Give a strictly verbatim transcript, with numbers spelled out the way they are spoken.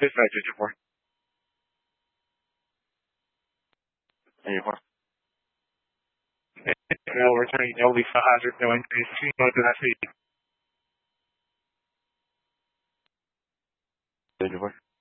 Dispatch eighty-four. eighty-four. We'll return L D five hundred, no increase. What did I see? eighty-four.